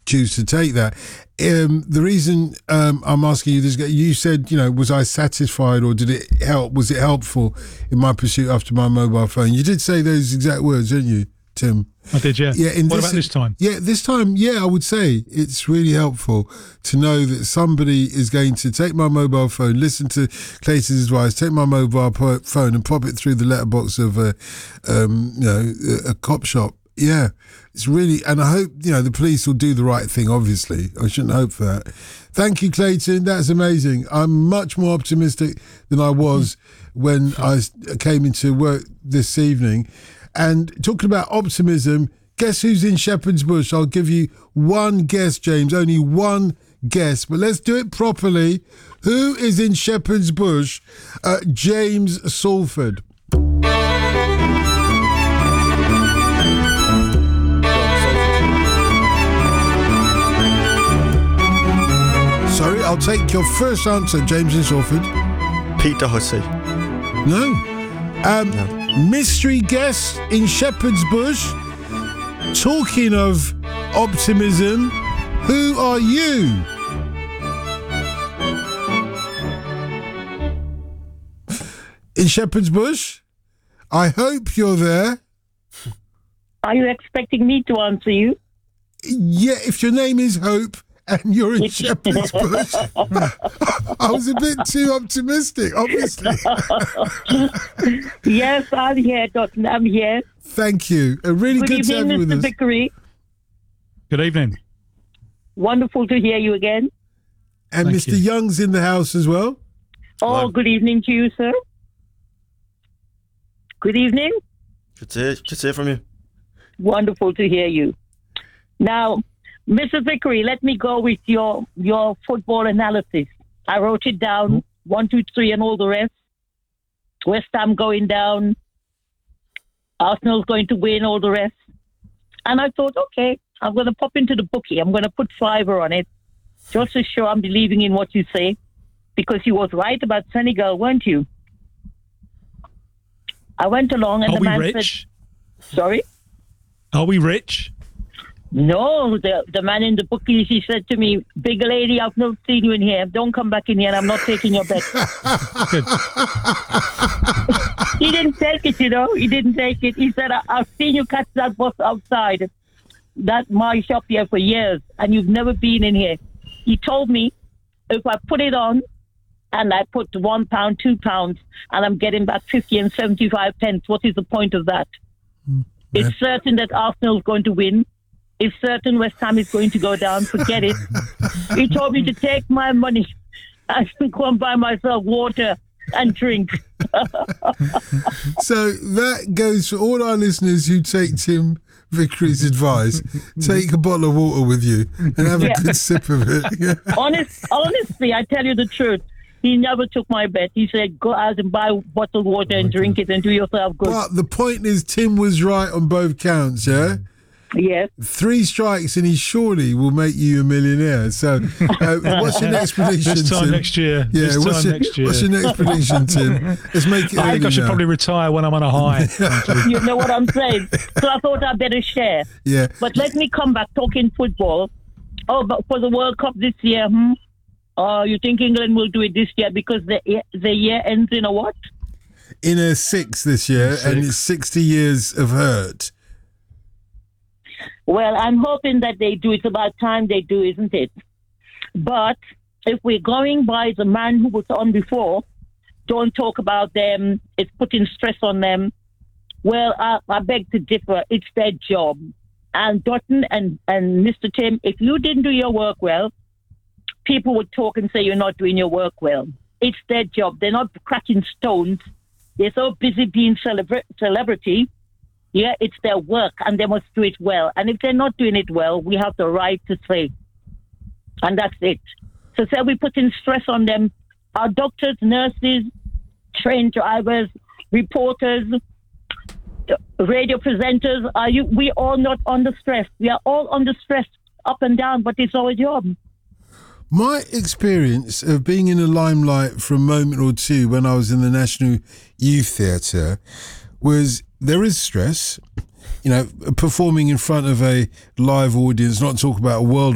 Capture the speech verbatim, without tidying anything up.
choose to take that. Um, the reason um, I'm asking you this, you said, you know, was I satisfied or did it help? Was it helpful in my pursuit after my mobile phone? You did say those exact words, didn't you, Tim? I did, yeah. Yeah. In what this, about this time? Yeah, this time, yeah, I would say it's really helpful to know that somebody is going to take my mobile phone, listen to Clayton's advice, take my mobile po- phone and pop it through the letterbox of a, um, you know, a, a cop shop. Yeah, it's really, and I hope, you know, the police will do the right thing, obviously. I shouldn't hope for that. Thank you, Clayton. That's amazing. I'm much more optimistic than I was when I came into work this evening. And talking about optimism, guess who's in Shepherd's Bush? I'll give you one guess, James, only one guess, but let's do it properly. Who is in Shepherd's Bush? Uh, James Salford. Sorry, I'll take your first answer, James in Salford. Pete Doherty. No. Um, no. Mystery guest in Shepherd's Bush. Talking of optimism, who are you? In Shepherd's Bush? I hope you're there. Are you expecting me to answer you? Yeah, if your name is Hope and you're in Shepherd's Bush. I was a bit too optimistic, obviously. Yes, I'm here, Doctor. I'm here. Thank you. A really good, good to have evening, you with Mister us. Vickery. Good evening. Wonderful to hear you again. And Thank Mister you. Young's in the house as well. Oh, Hello. good evening to you, sir. Good evening. Good to hear, good to hear from you. Wonderful to hear you. Now, Mister Vickery, let me go with your, your football analysis. I wrote it down, mm-hmm. one, two, three, and all the rest. West Ham going down. Arsenal's going to win, all the rest. And I thought, okay, I'm going to pop into the bookie. I'm going to put fiver on it, just to show I'm believing in what you say. Because you was right about Senegal, weren't you? I went along and Are the we man rich? said, sorry? Are we rich? No, the the man in the bookies, he said to me, big lady, I've not seen you in here. Don't come back in here and I'm not taking your bet. Good. He didn't take it, you know. He didn't take it. He said, I- I've seen you catch that bus outside. That's my shop here for years and you've never been in here. He told me if I put it on and I put one pound, two pounds and I'm getting back fifty and seventy-five pence, what is the point of that? Mm, it's certain that Arsenal's going to win. It's certain West Ham is going to go down. Forget it. He told me to take my money and go and buy myself water and drink. So that goes for all our listeners who take Tim Vickery's advice. Take a bottle of water with you and have Yeah. a good sip of it. Yeah. Honest, honestly, I tell you the truth. He never took my bet. He said, go out and buy bottled water and drink it and do yourself good. But the point is, Tim was right on both counts, yeah? Yes. Three strikes and he surely will make you a millionaire. So uh, what's your next prediction, This time Tim? next year. Yeah, this what's time your, next year. What's your next prediction, Tim? Let's make it I think I early should now. probably retire when I'm on a high. You know what I'm saying? So I thought I'd better share. Yeah. But let me come back talking football. Oh, but for the World Cup this year, hmm? Oh, you think England will do it this year because the the year ends in a what? In a six this year, Six. and it's sixty years of hurt. Well, I'm hoping that they do. It's about time they do, isn't it? But if we're going by the man who was on before, don't talk about them. It's putting stress on them. Well, I, I beg to differ. It's their job. And Dutton and, and Mister Tim, if you didn't do your work well, people would talk and say you're not doing your work well. It's their job. They're not cracking stones. They're so busy being celebra- celebrity. Yeah, it's their work and they must do it well. And if they're not doing it well, we have the right to say. And that's it. So say we put in stress on them. Our doctors, nurses, train drivers, reporters, radio presenters, are you? We all not under stress. We are all under stress up and down, but it's our job. My experience of being in the limelight for a moment or two when I was in the National Youth Theatre was there is stress, you know, performing in front of a live audience, not talk about a world